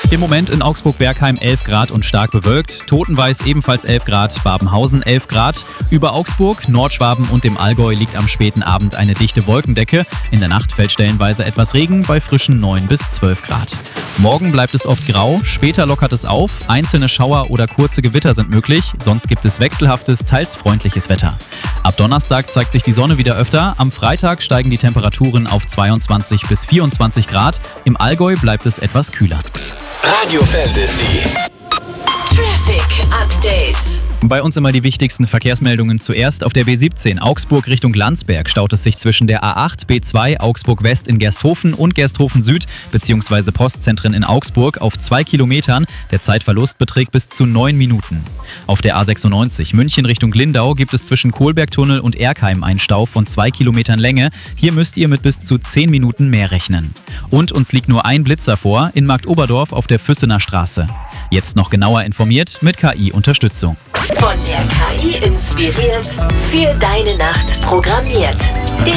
Im Moment in Augsburg-Bergheim 11 Grad und stark bewölkt. Totenweiß ebenfalls 11 Grad, Babenhausen 11 Grad. Über Augsburg, Nordschwaben und dem Allgäu liegt am späten Abend eine dichte Wolkendecke. In der Nacht fällt stellenweise etwas Regen bei frischen 9 bis 12 Grad. Morgen bleibt es oft grau, später lockert es auf. Einzelne Schauer oder kurze Gewitter sind möglich, sonst gibt es wechselhaftes, teils freundliches Wetter. Ab Donnerstag zeigt sich die Sonne wieder öfter. Am Freitag steigen die Temperaturen auf 22 bis 24 Grad. Im Allgäu bleibt es etwas kühler. Radio Fantasy. Traffic Update. Bei uns immer die wichtigsten Verkehrsmeldungen zuerst. Auf der B17 Augsburg Richtung Landsberg staut es sich zwischen der A8, B2 Augsburg West in Gersthofen und Gersthofen Süd bzw. Postzentren in Augsburg auf 2 Kilometern. Der Zeitverlust beträgt bis zu 9 Minuten. Auf der A96 München Richtung Lindau gibt es zwischen Kohlbergtunnel und Erkheim einen Stau von 2 Kilometern Länge. Hier müsst ihr mit bis zu 10 Minuten mehr rechnen. Und uns liegt nur ein Blitzer vor in Marktoberdorf auf der Füssener Straße. Jetzt noch genauer informiert mit KI-Unterstützung. Von der KI inspiriert, für deine Nacht programmiert. Der